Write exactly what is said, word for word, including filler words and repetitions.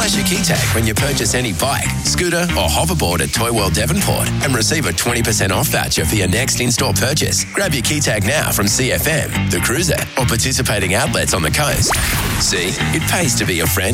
Flash your key tag when you purchase any bike, scooter or hoverboard at Toy World Devonport and receive a twenty percent off voucher for your next in-store purchase. Grab your key tag now from C F M, The Cruiser or participating outlets on the coast. See, it pays to be a friend.